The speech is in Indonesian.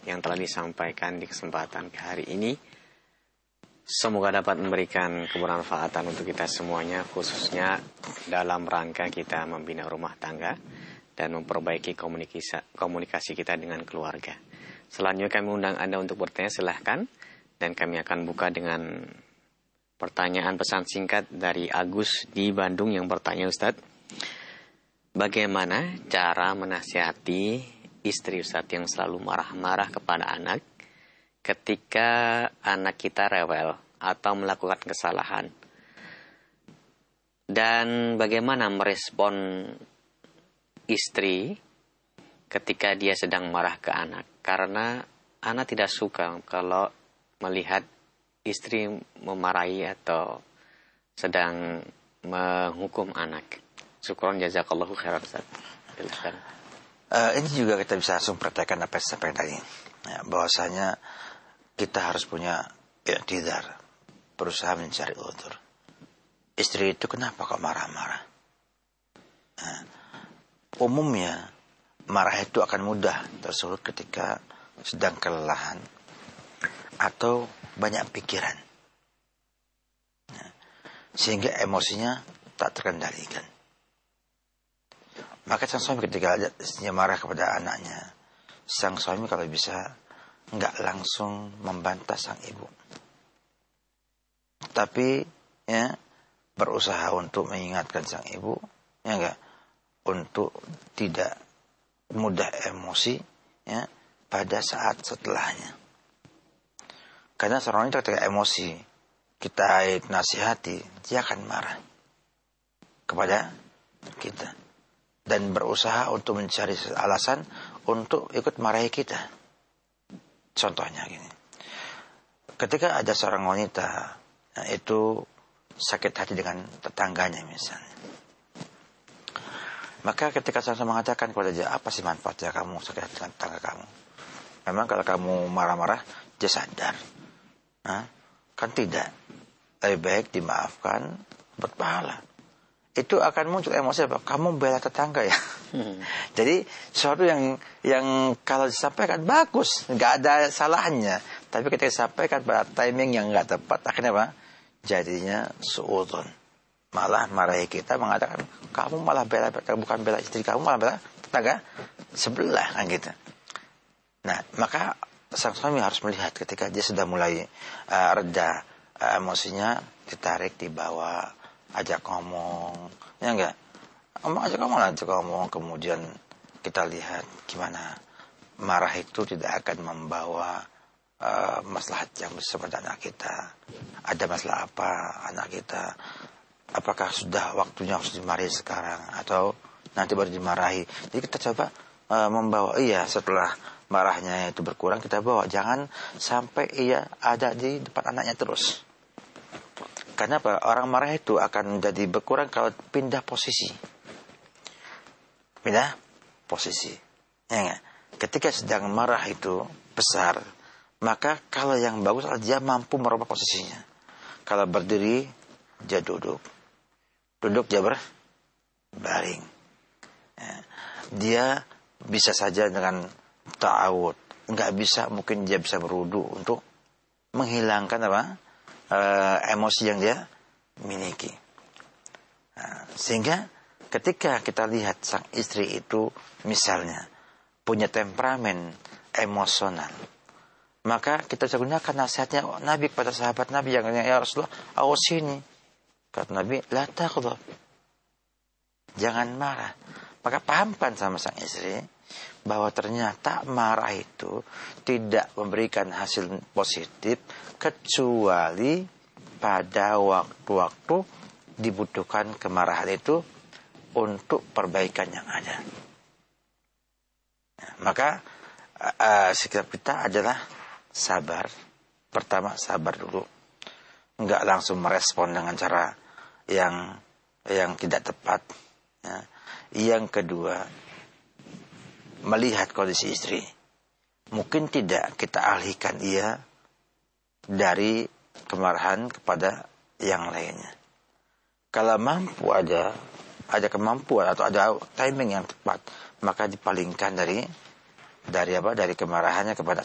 yang telah disampaikan di kesempatan hari ini. Semoga dapat memberikan kebermanfaatan untuk kita semuanya, khususnya dalam rangka kita membina rumah tangga dan memperbaiki komunikasi kita dengan keluarga. Selanjutnya kami undang Anda untuk bertanya, silahkan. Dan kami akan buka dengan pertanyaan pesan singkat dari Agus di Bandung yang bertanya, Ustadz, bagaimana cara menasihati istri Ustadz yang selalu marah-marah kepada anak ketika anak kita rewel atau melakukan kesalahan? Dan bagaimana merespon istri ketika dia sedang marah ke anak? Karena anak tidak suka kalau melihat istri memarahi atau sedang menghukum anak. Syukron, jazakallahu khairan, Ustaz. Silakan. Ini juga kita bisa langsung praktekkan apa yang saya sampaikan tadi. Ya, bahwasanya kita harus punya i'tidar, berusaha mencari udzur. Istri itu kenapa kok marah-marah? Nah, umumnya marah itu akan mudah tersebut ketika sedang kelelahan atau banyak pikiran. Nah, sehingga emosinya tak terkendalikan. Maka sang suami ketika istrinya marah kepada anaknya, sang suami kalau bisa enggak langsung membantah sang ibu, tapi ya berusaha untuk mengingatkan sang ibu, ya enggak, untuk tidak mudah emosi ya pada saat setelahnya. Karena seorang itu ketika emosi kita nasihati, dia akan marah kepada kita dan berusaha untuk mencari alasan untuk ikut marahi kita. Contohnya gini, ketika ada seorang wanita itu sakit hati dengan tetangganya misalnya, maka ketika saya mengatakan kepada dia, apa sih manfaatnya kamu sakit hati dengan tetangga kamu? Memang kalau kamu marah-marah dia sadar, kan tidak, lebih baik dimaafkan berpahala. Itu akan muncul emosi apa? Kamu bela tetangga ya. Jadi sesuatu yang kalau disampaikan bagus, nggak ada salahnya. Tapi ketika disampaikan pada timing yang nggak tepat, akhirnya apa? Jadinya suudzon. Malah marahi kita, mengatakan kamu malah bukan bela istri kamu, malah bela tetangga sebelah kan gitu. Nah, maka sang suami harus melihat ketika dia sudah mulai reda emosinya, ditarik, dibawa, ajak ngomong, ya enggak? Ajak ngomong, kemudian kita lihat gimana marah itu tidak akan membawa maslahat yang besar pada anak kita. Ada masalah apa anak kita? Apakah sudah waktunya harus dimarahi sekarang atau nanti baru dimarahi? Jadi kita coba membawa, setelah marahnya itu berkurang, kita bawa, jangan sampai ia ada di depan anaknya terus. Karena apa? Orang marah itu akan menjadi berkurang kalau pindah posisi. Ya enggak? Ketika sedang marah itu besar, maka kalau yang bagus adalah dia mampu merubah posisinya. Kalau berdiri, dia duduk. Duduk, dia berbaring. Ya. Dia bisa saja dengan ta'awud. Enggak bisa, mungkin dia bisa berudu untuk menghilangkan emosi yang dia miliki. Nah, sehingga ketika kita lihat sang istri itu misalnya punya temperamen emosional, maka kita bisa gunakan nasihatnya Nabi kepada sahabat Nabi yang ya Rasulullah, awasini. Kata Nabi, la taghdab, jangan marah. Maka pahamkan sama sang istri bahwa ternyata marah itu tidak memberikan hasil positif kecuali pada waktu-waktu dibutuhkan kemarahan itu untuk perbaikan yang ada. Maka sikap kita adalah sabar. Pertama, sabar dulu, enggak langsung merespon dengan cara yang tidak tepat. Ya. Yang kedua, melihat kondisi istri. Mungkin tidak kita alihkan ia dari kemarahan kepada yang lainnya. Kalau mampu ada kemampuan atau ada timing yang tepat, maka dipalingkan dari kemarahannya kepada